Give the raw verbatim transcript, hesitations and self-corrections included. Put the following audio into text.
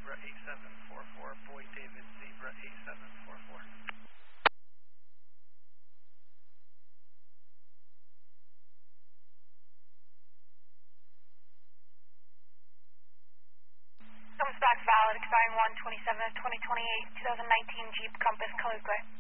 Zebra eight seven four four, Boyd David Zebra eight seven four four. Comes back valid, expiring one twenty-seven of twenty twenty-eight, two thousand nineteen Jeep Compass, colored gray.